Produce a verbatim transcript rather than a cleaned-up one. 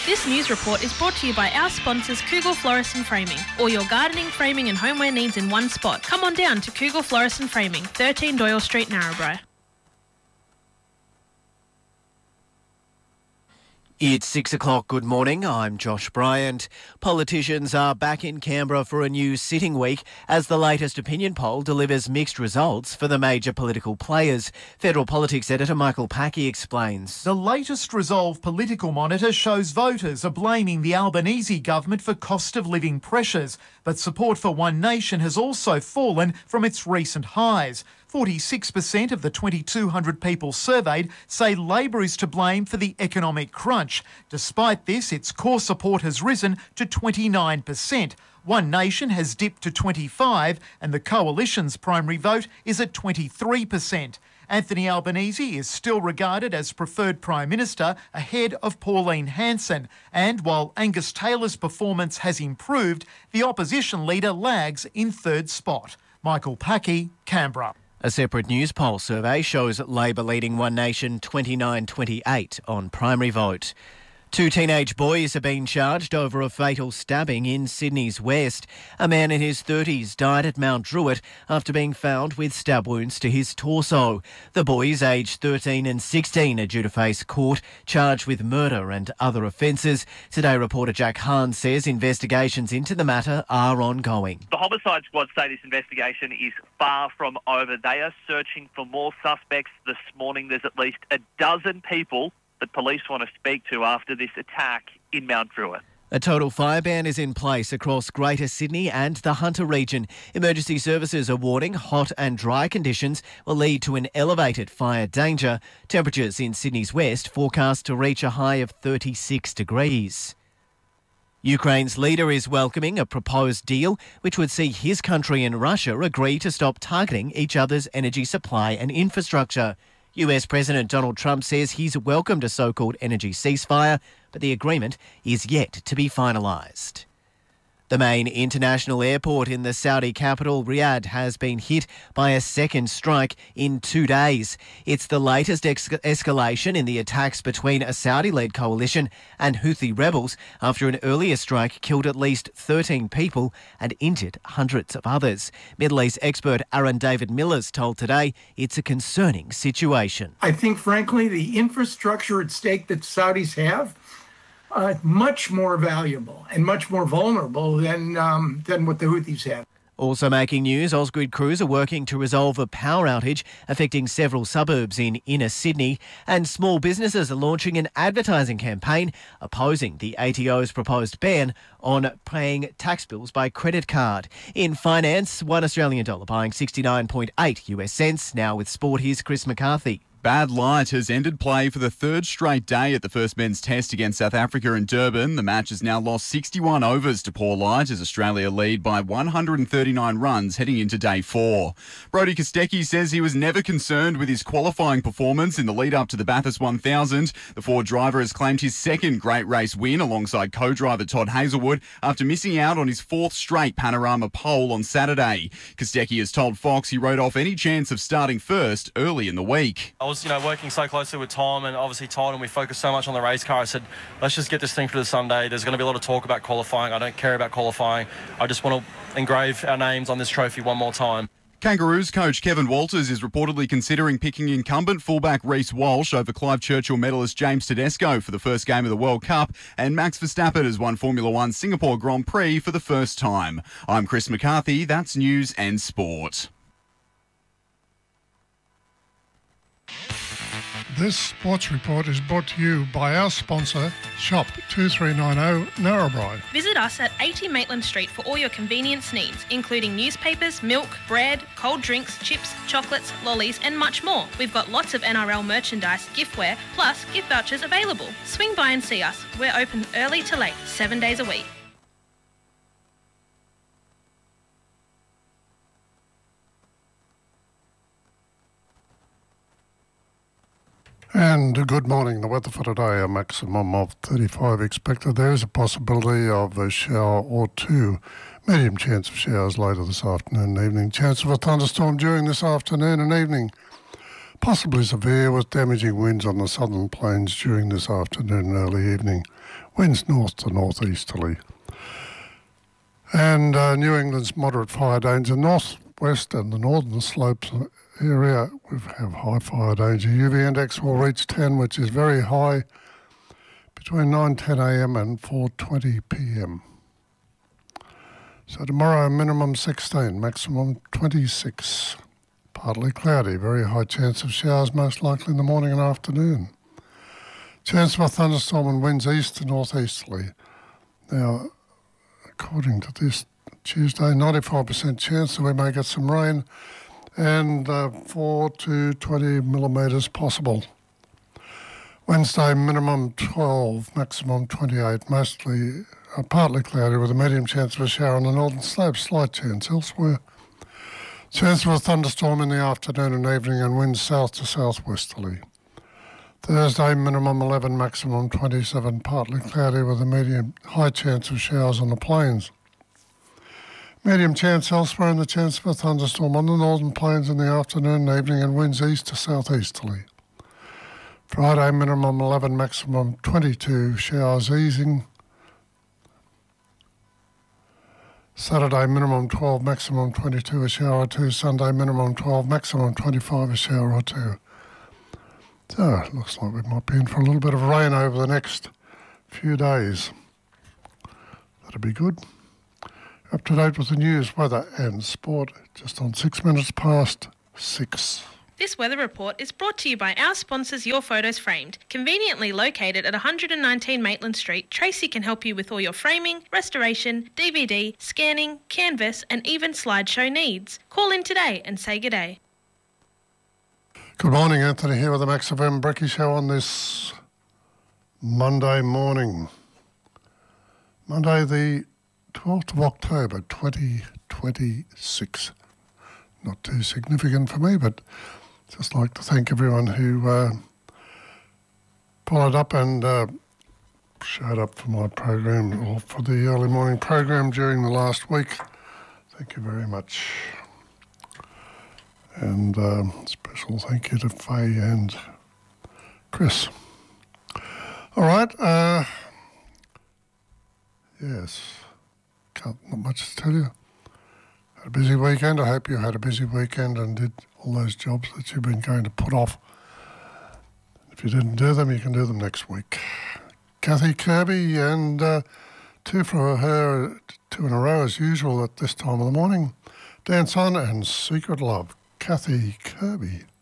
This news report is brought to you by our sponsors Kugel Florist and Framing. All your gardening, framing and homeware needs in one spot. Come on down to Kugel Florist and Framing, thirteen Doyle Street, Narrabri. It's six o'clock. Good morning. I'm Josh Bryant. Politicians are back in Canberra for a new sitting week as the latest opinion poll delivers mixed results for the major political players. Federal Politics editor Michael Packey explains. The latest Resolve Political Monitor shows voters are blaming the Albanese government for cost of living pressures, but support for One Nation has also fallen from its recent highs. forty-six percent of the twenty-two hundred people surveyed say Labor is to blame for the economic crunch. Despite this, its core support has risen to twenty-nine percent. One Nation has dipped to twenty-five percent and the Coalition's primary vote is at twenty-three percent. Anthony Albanese is still regarded as preferred Prime Minister ahead of Pauline Hanson. And while Angus Taylor's performance has improved, the opposition leader lags in third spot. Michael Packey, Canberra. A separate news poll survey shows Labor leading One Nation twenty-nine twenty-eight on primary vote. Two teenage boys have been charged over a fatal stabbing in Sydney's West. A man in his thirties died at Mount Druitt after being found with stab wounds to his torso. The boys, aged thirteen and sixteen, are due to face court, charged with murder and other offences. Today, reporter Jack Hahn says investigations into the matter are ongoing. The Homicide Squad say this investigation is far from over. They are searching for more suspects this morning. There's at least a dozen people that police want to speak to after this attack in Mount Druitt. A total fire ban is in place across Greater Sydney and the Hunter region. Emergency services are warning hot and dry conditions will lead to an elevated fire danger. Temperatures in Sydney's west forecast to reach a high of thirty-six degrees. Ukraine's leader is welcoming a proposed deal which would see his country and Russia agree to stop targeting each other's energy supply and infrastructure. U S President Donald Trump says he's welcomed a so-called energy ceasefire, but the agreement is yet to be finalised. The main international airport in the Saudi capital, Riyadh, has been hit by a second strike in two days. It's the latest ex- escalation in the attacks between a Saudi-led coalition and Houthi rebels after an earlier strike killed at least thirteen people and injured hundreds of others. Middle East expert Aaron David Millers told Today it's a concerning situation. I think, frankly, the infrastructure at stake that Saudis have Uh, much more valuable and much more vulnerable than um, than what the Houthis have. Also making news, Ausgrid crews are working to resolve a power outage affecting several suburbs in inner Sydney, and small businesses are launching an advertising campaign opposing the A T O's proposed ban on paying tax bills by credit card. In finance, one Australian dollar buying sixty-nine point eight US cents. Now with sport, here's Chris McCarthy. Bad light has ended play for the third straight day at the first men's test against South Africa in Durban. The match has now lost sixty-one overs to poor light as Australia lead by one hundred thirty-nine runs heading into day four. Brodie Kostecki says he was never concerned with his qualifying performance in the lead-up to the Bathurst one thousand. The Ford driver has claimed his second great race win alongside co-driver Todd Hazelwood after missing out on his fourth straight Panorama pole on Saturday. Kostecki has told Fox he wrote off any chance of starting first early in the week. I was, you know, working so closely with Tom and obviously Todd, and we focused so much on the race car. I said, let's just get this thing for the Sunday. There's going to be a lot of talk about qualifying. I don't care about qualifying. I just want to engrave our names on this trophy one more time. Kangaroos coach Kevin Walters is reportedly considering picking incumbent fullback Reece Walsh over Clive Churchill medalist James Tedesco for the first game of the World Cup, and Max Verstappen has won Formula One Singapore Grand Prix for the first time. I'm Chris McCarthy. That's News and Sport. This sports report is brought to you by our sponsor, Shop two three nine zero Narrabri. Visit us at eighty Maitland Street for all your convenience needs, including newspapers, milk, bread, cold drinks, chips, chocolates, lollies and much more. We've got lots of N R L merchandise, giftware, plus gift vouchers available. Swing by and see us. We're open early to late, seven days a week. And good morning. The weather for today, a maximum of thirty-five expected. There is a possibility of a shower or two. Medium chance of showers later this afternoon and evening. Chance of a thunderstorm during this afternoon and evening. Possibly severe with damaging winds on the southern plains during this afternoon and early evening. Winds north to northeasterly. And uh, New England's moderate fire danger. Northwest and the northern slopes area we have high fire danger. U V index will reach ten, which is very high, between nine ten a m and four twenty p m. So tomorrow minimum sixteen, maximum twenty-six. Partly cloudy, very high chance of showers, most likely in the morning and afternoon. Chance of a thunderstorm and winds east to northeasterly. Now, according to this, Tuesday, ninety-five percent chance that we may get some rain and uh, four to twenty millimetres possible. Wednesday, minimum twelve, maximum twenty-eight, mostly uh, partly cloudy with a medium chance of a shower on the northern slopes, slight chance elsewhere. Chance of a thunderstorm in the afternoon and evening and winds south to southwesterly. Thursday, minimum eleven, maximum twenty-seven, partly cloudy with a medium high chance of showers on the plains. Medium chance elsewhere and the chance of a thunderstorm on the northern plains in the afternoon and evening and winds east to southeasterly. Friday, minimum eleven, maximum twenty-two, showers easing. Saturday, minimum twelve, maximum twenty-two, a shower or two. Sunday, minimum twelve, maximum twenty-five, a shower or two. So, it looks like we might be in for a little bit of rain over the next few days. That'll be good. Up to date with the news, weather and sport, just on six minutes past six. This weather report is brought to you by our sponsors Your Photos Framed. Conveniently located at one hundred nineteen Maitland Street, Tracy can help you with all your framing, restoration, D V D, scanning, canvas and even slideshow needs. Call in today and say good day. Good morning, Anthony here with the Max F M Brekkie Show on this Monday morning. Monday the twelfth of October twenty twenty-six. Not too significant for me, but just like to thank everyone who uh, followed up and uh, showed up for my program or for the early morning program during the last week. Thank you very much. And um, special thank you to Faye and Chris. All right. Uh, yes. Can't, not much to tell you. Had a busy weekend. I hope you had a busy weekend and did all those jobs that you've been going to put off. If you didn't do them, you can do them next week. Kathy Kirby, and uh, two for her, two in a row as usual at this time of the morning. Dance On and Secret Love. Kathy Kirby.